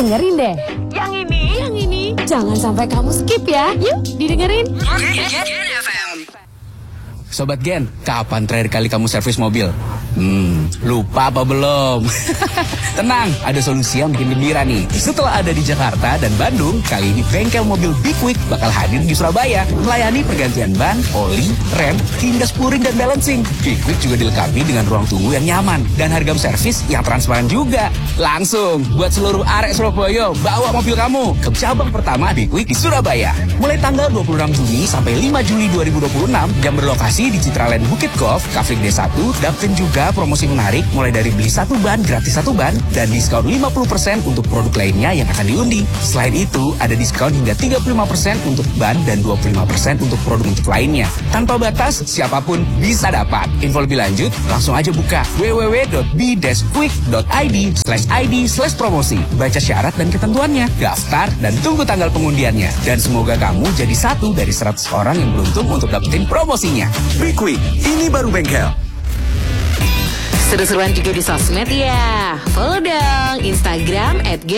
Dengerin deh. Yang ini. Jangan sampai kamu skip ya. Yuk, didengerin. Sobat Gen, kapan terakhir kali kamu servis mobil? Lupa apa belum? Tenang, ada solusi yang bikin gembira nih. Setelah ada di Jakarta dan Bandung, kali ini bengkel mobil Big Quick bakal hadir di Surabaya. Melayani pergantian ban, oli, rem, hingga spuring dan balancing. Big Quick juga dilengkapi dengan ruang tunggu yang nyaman dan harga servis yang transparan juga. Langsung, buat seluruh arek Surabaya, bawa mobil kamu ke cabang pertama Big Quick di Surabaya. Mulai tanggal 26 Juni sampai 5 Juli 2026 yang berlokasi di Citraland Bukit Golf, Kafling D1, dapet juga promosi menarik mulai dari beli satu ban gratis satu ban dan diskon 50% untuk produk lainnya yang akan diundi. Selain itu, ada diskon hingga 35% untuk ban dan 25% untuk produk untuk lainnya. Tanpa batas, siapapun bisa dapat. Info lebih lanjut, langsung aja buka www.b-quick.id/promosi. Baca syarat dan ketentuannya, daftar dan tunggu tanggal pengundiannya. Dan semoga kamu jadi satu dari 100 orang yang beruntung untuk dapetin promosinya. Big Quick, ini baru bengkel. Seru-seruan juga di sosmed ya. Follow dong Instagram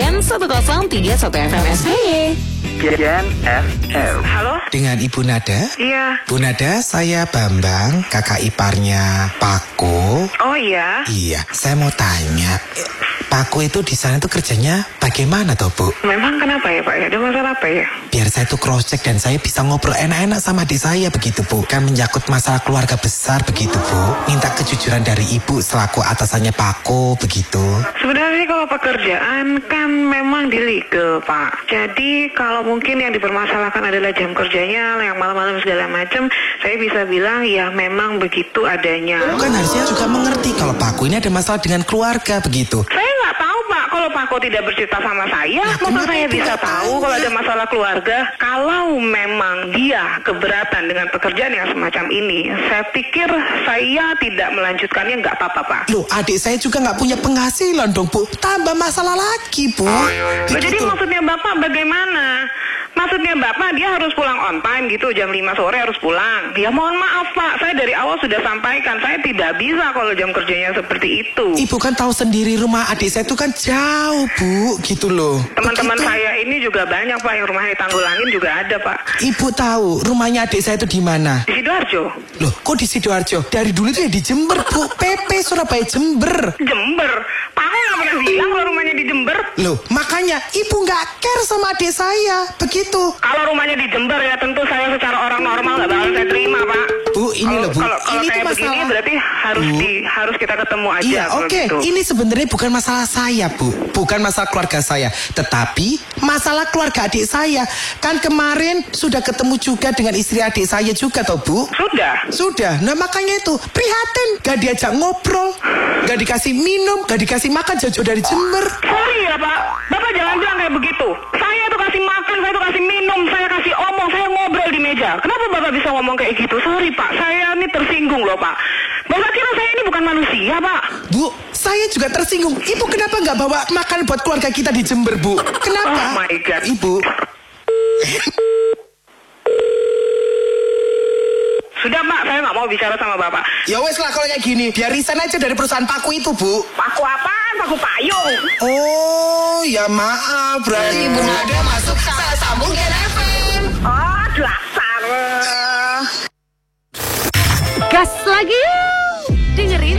@gen1031fmsby. Gen FM. Halo? Dengan Ibu Nada? Iya. Bu Nada, saya Bambang, kakak iparnya Paku. Oh iya? Iya, saya mau tanya, Paku itu di sana tuh kerjanya bagaimana toh Bu? Memang kenapa ya Pak? Ada masalah apa ya? Biar saya tuh cross check dan saya bisa ngobrol enak-enak sama adik saya begitu Bu. Kan menyangkut masalah keluarga besar begitu Bu. Minta kejujuran dari Ibu selaku atasannya Paku begitu. Sebenarnya kalau pekerjaan kan memang di legal Pak. Jadi kalau mungkin yang dipermasalahkan adalah jam kerjanya yang malam-malam segala macam, saya bisa bilang ya memang begitu adanya. Kan harusnya juga mengerti kalau Paku ini ada masalah dengan keluarga begitu. Saya nggak tahu Pak, kalau Pak Ko tidak bercerita sama saya, masa saya bisa tahu kalau ada masalah keluarga? Kalau memang dia keberatan dengan pekerjaan yang semacam ini, saya pikir saya tidak melanjutkannya, nggak apa-apa Pak. Loh, adik saya juga nggak punya penghasilan dong Bu. Tambah masalah lagi Bu. Jadi maksudnya Bapak bagaimana? Maksudnya Bapak dia harus pulang on time gitu, jam 5 sore harus pulang. Ya mohon maaf Pak, saya dari awal sudah sampaikan, saya tidak bisa kalau jam kerjanya seperti itu. Ibu kan tahu sendiri rumah adik saya itu kan jauh Bu, gitu loh. Teman-teman saya ini juga banyak Pak, yang rumahnya di Tanggulangin juga ada Pak. Ibu tahu rumahnya adik saya itu di mana? Di Sidoarjo. Loh, kok di Sidoarjo? Dari dulu itu ya di Jember Bu, PP Surabaya Jember. Jember? Pak nggak pernah bilang kalau rumahnya di Jember. Loh, makanya ibu nggak care sama adik saya, begitu. Kalau rumahnya di Jember ya tentu saya secara orang normal nggak bakal saya terima Pak. Bu, ini loh Bu, Kalau ini kayak tuh begini masalah. berarti harus kita ketemu aja. Iya, kalau oke. gitu. Ini sebenarnya bukan masalah saya, Bu. Bukan masalah keluarga saya. Tetapi masalah keluarga adik saya. Kan kemarin sudah ketemu juga dengan istri adik saya juga, toh Bu? Sudah. Nah makanya itu, prihatin. Gak diajak ngobrol. Gak dikasih minum. Gak dikasih makan jauh-jauh dari Jember. Sorry ya Pak. Bapak jangan bilang kayak begitu. Saya tuh kasih makan, saya tuh kasih minum, saya kasih omong, saya ngobrol di meja. Kenapa Bapak bisa ngomong kayak gitu? Sorry Pak, saya ini tersinggung loh Pak. Bapak kira saya ini bukan manusia Pak? Bu, saya juga tersinggung. Ibu kenapa nggak bawa makan buat keluarga kita di Jember, Bu? Kenapa? Oh my God. Ibu. Sudah Pak, saya nggak mau bicara sama Bapak. Ya wes lah kalau kayak gini, biar resign aja dari perusahaan Paku itu, Bu. Paku apaan? Paku payung. Oh, ya maaf, berarti Bu Nada masuk salah sambung Gen FM. Oh, dasar. Gas lagi yuk. Dengerin